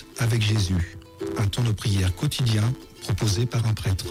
minutes avec Jésus, un temps de prière quotidien proposé par un prêtre.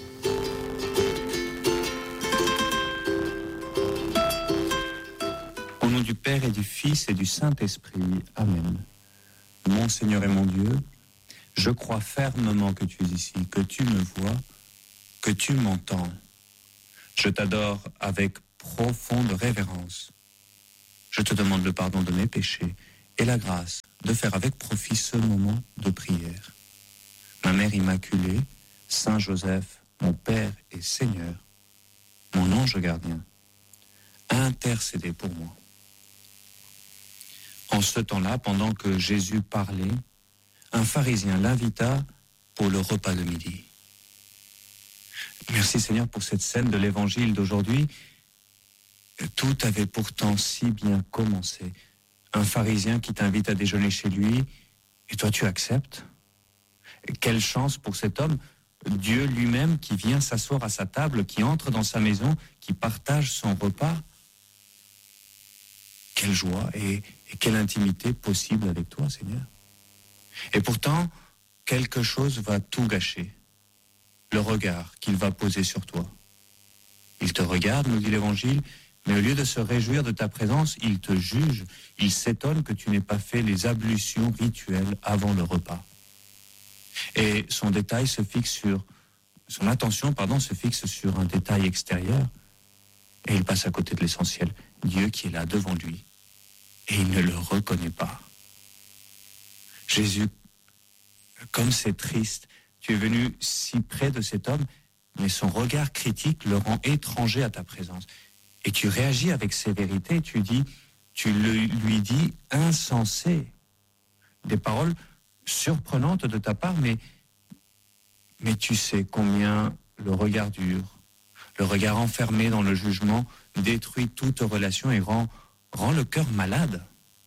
Au nom du Père et du Fils et du Saint-Esprit. Amen. Mon Seigneur et mon Dieu, je crois fermement que tu es ici, que tu me vois, que tu m'entends. Je t'adore avec profonde révérence. Je te demande le pardon de mes péchés et la grâce de faire avec profit ce moment de prière. Ma Mère Immaculée, Saint Joseph, mon Père et Seigneur, mon ange gardien, intercédez pour moi. En ce temps-là, pendant que Jésus parlait, un pharisien l'invita pour le repas de midi. Merci Seigneur pour cette scène de l'évangile d'aujourd'hui. Tout avait pourtant si bien commencé. Un pharisien qui t'invite à déjeuner chez lui, et toi tu acceptes. Quelle chance pour cet homme, Dieu lui-même qui vient s'asseoir à sa table, qui entre dans sa maison, qui partage son repas. Quelle joie et quelle intimité possible avec toi, Seigneur. Et pourtant, quelque chose va tout gâcher. Le regard qu'il va poser sur toi. Il te regarde, nous dit l'Évangile, mais au lieu de se réjouir de ta présence, il te juge. Il s'étonne que tu n'aies pas fait les ablutions rituelles avant le repas. Et son attention se fixe sur un détail extérieur. Et il passe à côté de l'essentiel. Dieu qui est là devant lui. Et il ne le reconnaît pas. Jésus, comme c'est triste, tu es venu si près de cet homme, mais son regard critique le rend étranger à ta présence. Et tu réagis avec sévérité, tu lui dis insensé. Des paroles surprenantes de ta part, mais tu sais combien le regard dur, le regard enfermé dans le jugement détruit toute relation et rend le cœur malade.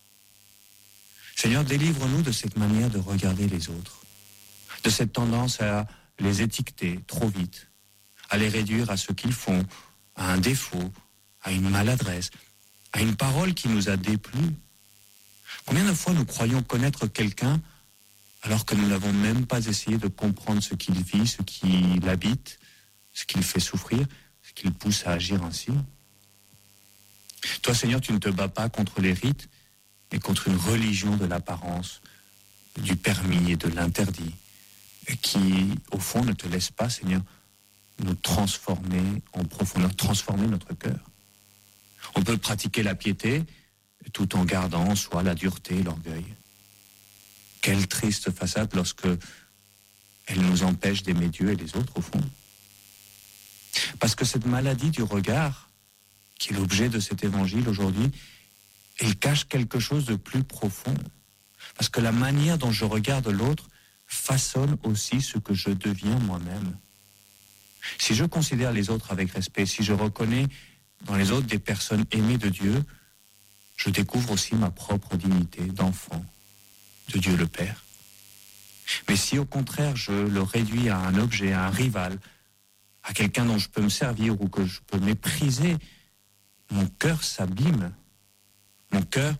Seigneur, délivre-nous de cette manière de regarder les autres, de cette tendance à les étiqueter trop vite, à les réduire à ce qu'ils font, à un défaut, à une maladresse, à une parole qui nous a déplu. Combien de fois nous croyons connaître quelqu'un alors que nous n'avons même pas essayé de comprendre ce qu'il vit, ce qui l'habite, ce qui le fait souffrir, ce qui le pousse à agir ainsi. Toi, Seigneur, tu ne te bats pas contre les rites, mais contre une religion de l'apparence, du permis et de l'interdit, qui, au fond, ne te laisse pas, Seigneur, nous transformer en profondeur, transformer notre cœur. On peut pratiquer la piété tout en gardant en soi la dureté et l'orgueil. Quelle triste façade lorsque elle nous empêche d'aimer Dieu et les autres, au fond. Parce que cette maladie du regard, qui est l'objet de cet évangile aujourd'hui, elle cache quelque chose de plus profond. Parce que la manière dont je regarde l'autre façonne aussi ce que je deviens moi-même. Si je considère les autres avec respect, si je reconnais dans les autres des personnes aimées de Dieu, je découvre aussi ma propre dignité d'enfant de Dieu le Père. Mais si au contraire je le réduis à un objet, à un rival, à quelqu'un dont je peux me servir ou que je peux mépriser, mon cœur s'abîme. Mon cœur,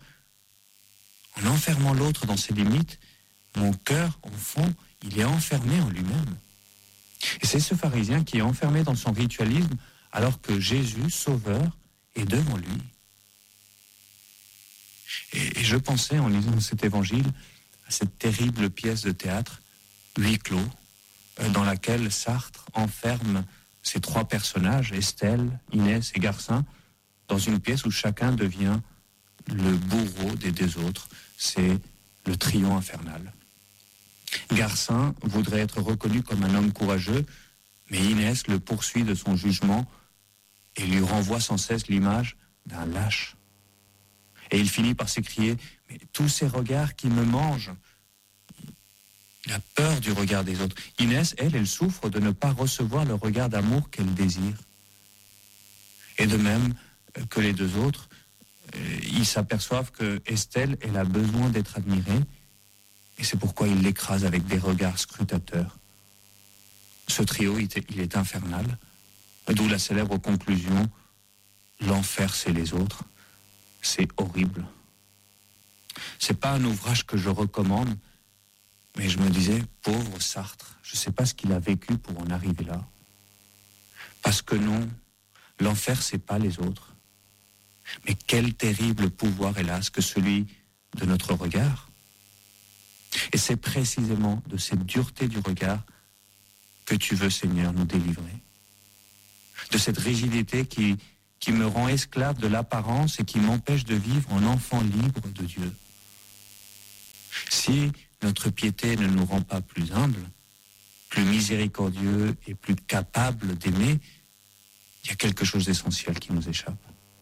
en enfermant l'autre dans ses limites, mon cœur, au fond, il est enfermé en lui-même. Et c'est ce pharisien qui est enfermé dans son ritualisme alors que Jésus, Sauveur, est devant lui. Et je pensais, en lisant cet évangile, à cette terrible pièce de théâtre, huis clos, dans laquelle Sartre enferme ces trois personnages, Estelle, Inès et Garcin, dans une pièce où chacun devient le bourreau des deux autres. C'est le trio infernal. Garcin voudrait être reconnu comme un homme courageux, mais Inès le poursuit de son jugement et lui renvoie sans cesse l'image d'un lâche. Et il finit par s'écrier « Mais tous ces regards qui me mangent !» Il a peur du regard des autres. Inès, elle souffre de ne pas recevoir le regard d'amour qu'elle désire. Et de même que les deux autres, ils s'aperçoivent que Estelle, elle a besoin d'être admirée, et c'est pourquoi ils l'écrasent avec des regards scrutateurs. Ce trio, il est infernal, d'où la célèbre conclusion « L'enfer, c'est les autres ». C'est horrible. C'est pas un ouvrage que je recommande, Mais je me disais, pauvre Sartre, je ne sais pas ce qu'il a vécu pour en arriver là. Parce que non, l'enfer, c'est pas les autres. Mais quel terrible pouvoir, hélas, que celui de notre regard. Et c'est précisément de cette dureté du regard que tu veux, Seigneur, nous délivrer. De cette rigidité qui me rend esclave de l'apparence et qui m'empêche de vivre en enfant libre de Dieu. Si notre piété ne nous rend pas plus humbles, plus miséricordieux et plus capables d'aimer, il y a quelque chose d'essentiel qui nous échappe.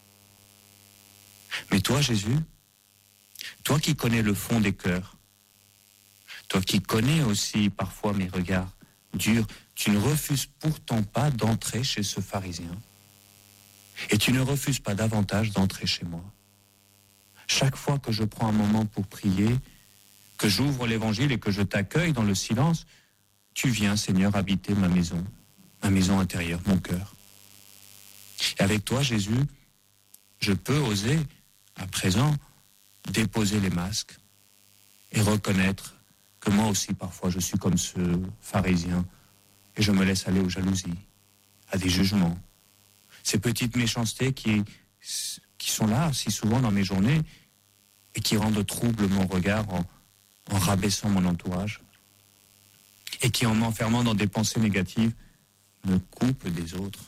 Mais toi, Jésus, toi qui connais le fond des cœurs, toi qui connais aussi parfois mes regards durs, tu ne refuses pourtant pas d'entrer chez ce pharisien. Et tu ne refuses pas davantage d'entrer chez moi. Chaque fois que je prends un moment pour prier, que j'ouvre l'évangile et que je t'accueille dans le silence, tu viens, Seigneur, habiter ma maison intérieure, mon cœur. Et avec toi, Jésus, je peux oser, à présent, déposer les masques et reconnaître que moi aussi, parfois, je suis comme ce pharisien et je me laisse aller aux jalousies, à des jugements. Ces petites méchancetés qui sont là si souvent dans mes journées et qui rendent trouble mon regard en rabaissant mon entourage et qui, en m'enfermant dans des pensées négatives, me coupent des autres.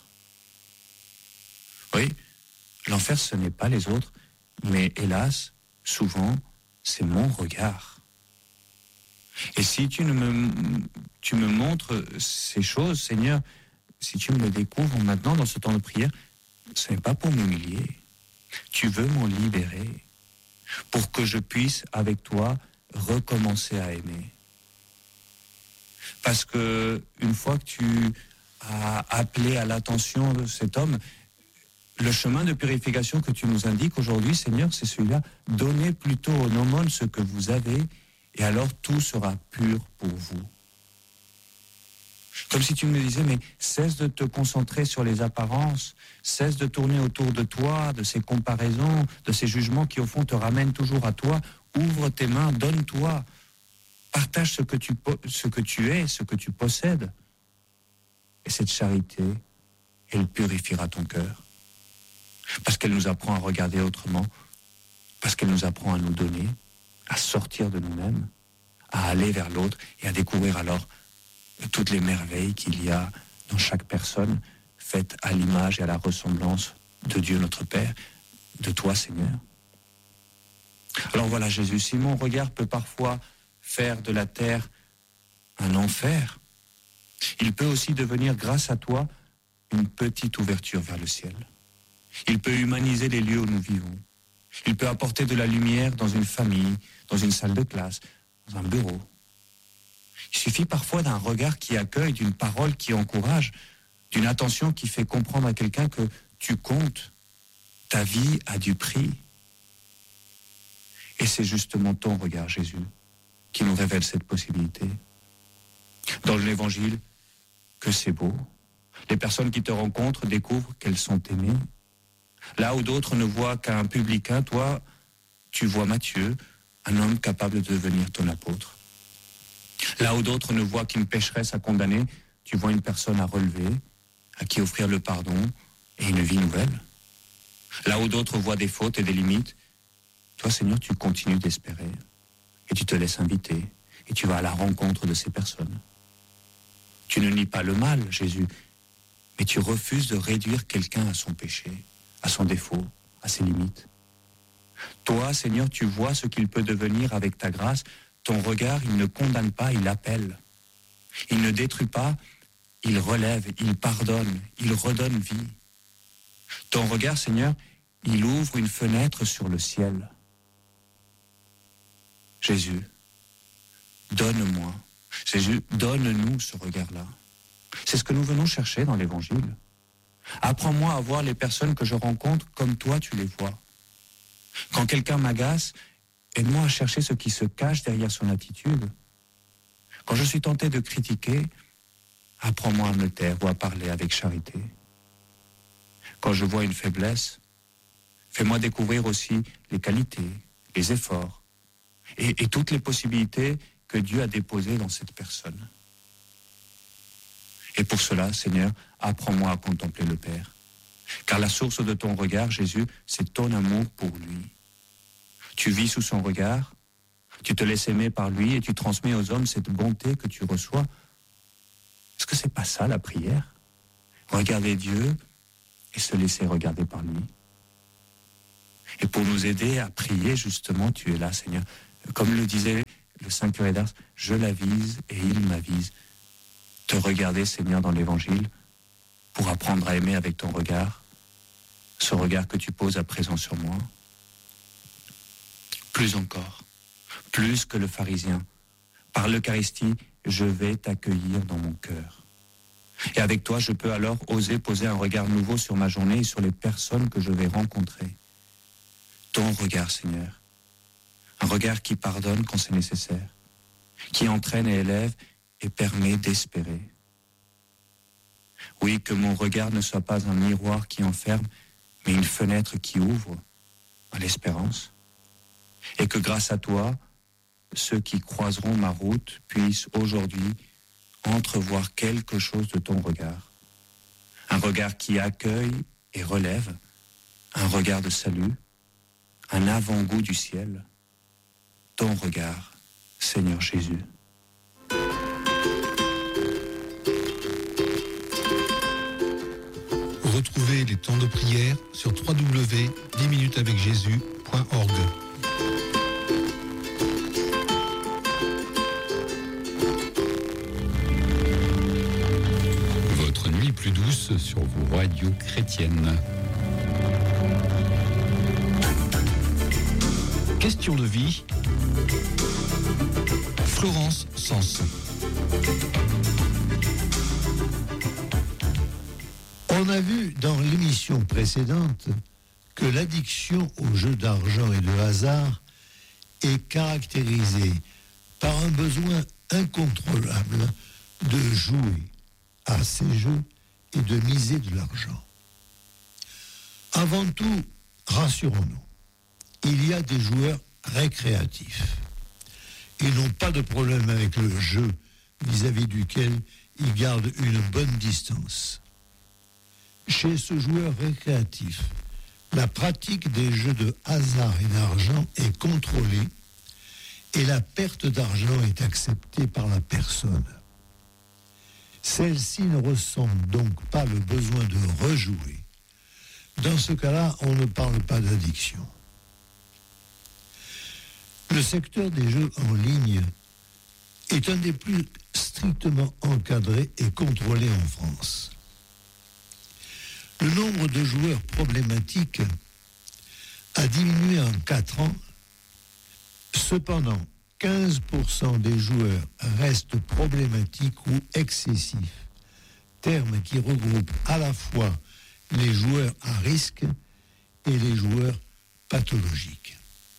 Oui, l'enfer, ce n'est pas les autres, mais hélas, souvent, c'est mon regard. Et si tu me montres ces choses, Seigneur, si tu me les découvres maintenant dans ce temps de prière, ce n'est pas pour m'humilier. Tu veux m'en libérer pour que je puisse, avec toi, recommencer à aimer. Parce que une fois que tu as appelé à l'attention de cet homme, le chemin de purification que tu nous indiques aujourd'hui, Seigneur, c'est celui-là. Donnez plutôt aux aumônes ce que vous avez, et alors tout sera pur pour vous. Comme si tu me disais, mais cesse de te concentrer sur les apparences, cesse de tourner autour de toi, de ces comparaisons, de ces jugements qui au fond te ramènent toujours à toi. Ouvre tes mains, donne-toi, partage ce que tu es, ce que tu possèdes. Et cette charité, elle purifiera ton cœur. Parce qu'elle nous apprend à regarder autrement, parce qu'elle nous apprend à nous donner, à sortir de nous-mêmes, à aller vers l'autre et à découvrir alors toutes les merveilles qu'il y a dans chaque personne, faites à l'image et à la ressemblance de Dieu notre Père, de toi Seigneur. Alors voilà Jésus, si mon regard peut parfois faire de la terre un enfer, il peut aussi devenir grâce à toi une petite ouverture vers le ciel. Il peut humaniser les lieux où nous vivons. Il peut apporter de la lumière dans une famille, dans une salle de classe, dans un bureau. Il suffit parfois d'un regard qui accueille, d'une parole qui encourage, d'une attention qui fait comprendre à quelqu'un que tu comptes, ta vie a du prix. Et c'est justement ton regard, Jésus, qui nous révèle cette possibilité. Dans l'Évangile, que c'est beau. Les personnes qui te rencontrent découvrent qu'elles sont aimées. Là où d'autres ne voient qu'un publicain, toi, tu vois Matthieu, un homme capable de devenir ton apôtre. Là où d'autres ne voient qu'une pécheresse à condamner, tu vois une personne à relever, à qui offrir le pardon et une vie nouvelle. Là où d'autres voient des fautes et des limites, toi, Seigneur, tu continues d'espérer et tu te laisses inviter et tu vas à la rencontre de ces personnes. Tu ne nies pas le mal, Jésus, mais tu refuses de réduire quelqu'un à son péché, à son défaut, à ses limites. Toi, Seigneur, tu vois ce qu'il peut devenir avec ta grâce. Ton regard, il ne condamne pas, il appelle. Il ne détruit pas, il relève, il pardonne, il redonne vie. Ton regard, Seigneur, il ouvre une fenêtre sur le ciel. Jésus, donne-moi. Jésus, donne-nous ce regard-là. C'est ce que nous venons chercher dans l'Évangile. Apprends-moi à voir les personnes que je rencontre comme toi tu les vois. Quand quelqu'un m'agace, aide-moi à chercher ce qui se cache derrière son attitude. Quand je suis tenté de critiquer, apprends-moi à me taire ou à parler avec charité. Quand je vois une faiblesse, fais-moi découvrir aussi les qualités, les efforts et toutes les possibilités que Dieu a déposé dans cette personne. Et pour cela, Seigneur, apprends-moi à contempler le Père. Car la source de ton regard, Jésus, c'est ton amour pour lui. Tu vis sous son regard, tu te laisses aimer par lui et tu transmets aux hommes cette bonté que tu reçois. Est-ce que c'est pas ça la prière? Regarder Dieu et se laisser regarder par lui. Et pour nous aider à prier, justement, tu es là, Seigneur. Comme le disait le Saint Curé d'Ars, je l'avise et il m'avise. Te regarder, Seigneur, dans l'Évangile, pour apprendre à aimer avec ton regard, ce regard que tu poses à présent sur moi. Plus encore, plus que le pharisien, par l'Eucharistie, je vais t'accueillir dans mon cœur. Et avec toi, je peux alors oser poser un regard nouveau sur ma journée et sur les personnes que je vais rencontrer. Ton regard, Seigneur, un regard qui pardonne quand c'est nécessaire, qui entraîne et élève et permet d'espérer. Oui, que mon regard ne soit pas un miroir qui enferme, mais une fenêtre qui ouvre à l'espérance. Et que grâce à toi, ceux qui croiseront ma route puissent aujourd'hui entrevoir quelque chose de ton regard. Un regard qui accueille et relève, un regard de salut, un avant-goût du ciel. Ton regard, Seigneur Jésus. Retrouvez les temps de prière sur www.10minutesavecjésus.org. Votre nuit plus douce sur vos radios chrétiennes. Question de vie. Florence Sens. On a vu dans l'émission précédente que l'addiction aux jeux d'argent et de hasard est caractérisée par un besoin incontrôlable de jouer à ces jeux et de miser de l'argent. Avant tout, rassurons-nous, il y a des joueurs récréatifs. Ils n'ont pas de problème avec le jeu vis-à-vis duquel ils gardent une bonne distance. Chez ce joueur récréatif, la pratique des jeux de hasard et d'argent est contrôlée et la perte d'argent est acceptée par la personne. Celle-ci ne ressent donc pas le besoin de rejouer. Dans ce cas-là, on ne parle pas d'addiction. Le secteur des jeux en ligne est un des plus strictement encadrés et contrôlés en France. Le nombre de joueurs problématiques a diminué en 4 ans. Cependant, 15% des joueurs restent problématiques ou excessifs, terme qui regroupe à la fois les joueurs à risque et les joueurs pathologiques.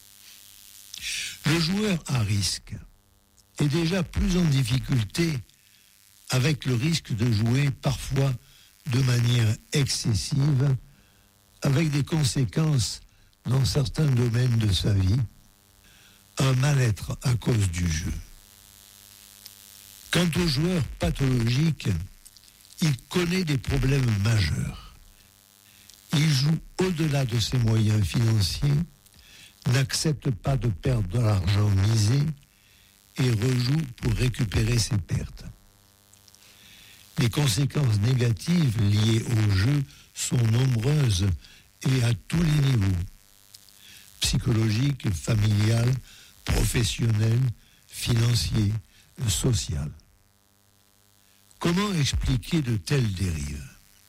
Le joueur à risque est déjà plus en difficulté avec le risque de jouer parfois de manière excessive, avec des conséquences dans certains domaines de sa vie, un mal-être à cause du jeu. Quant au joueur pathologique, il connaît des problèmes majeurs. Il joue au-delà de ses moyens financiers, n'accepte pas de perdre de l'argent misé et rejoue pour récupérer ses pertes. Les conséquences négatives liées au jeu sont nombreuses et à tous les niveaux, psychologiques, familiales, professionnels, financiers, social. Comment expliquer de telles dérives?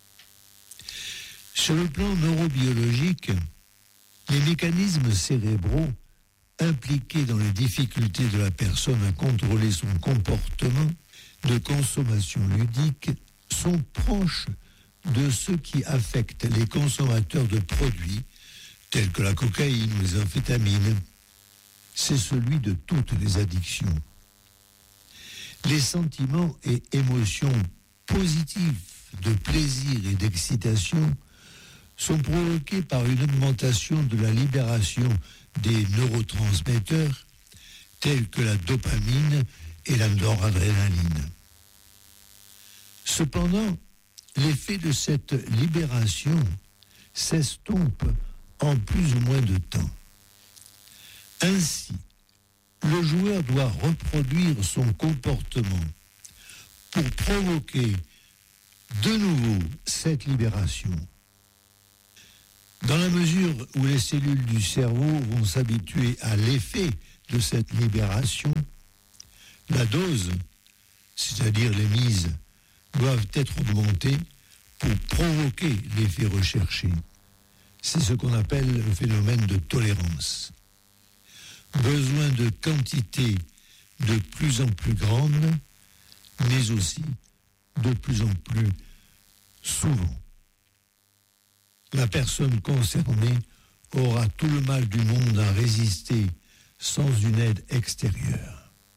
Sur le plan neurobiologique, les mécanismes cérébraux impliqués dans les difficultés de la personne à contrôler son comportement de consommation ludique sont proches de ceux qui affectent les consommateurs de produits tels que la cocaïne ou les amphétamines. C'est celui de toutes les addictions. Les sentiments et émotions positifs de plaisir et d'excitation sont provoqués par une augmentation de la libération des neurotransmetteurs tels que la dopamine et la noradrénaline. Cependant, l'effet de cette libération s'estompe en plus ou moins de temps. Ainsi, le joueur doit reproduire son comportement pour provoquer de nouveau cette libération. Dans la mesure où les cellules du cerveau vont s'habituer à l'effet de cette libération, la dose, c'est-à-dire les mises, doivent être augmentées pour provoquer l'effet recherché. C'est ce qu'on appelle le phénomène de tolérance. Besoin de quantités de plus en plus grandes, mais aussi de plus en plus souvent. La personne concernée aura tout le mal du monde à résister sans une aide extérieure.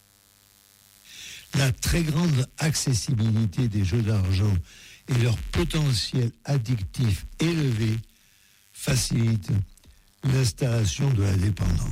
La très grande accessibilité des jeux d'argent et leur potentiel addictif élevé facilitent l'installation de la dépendance.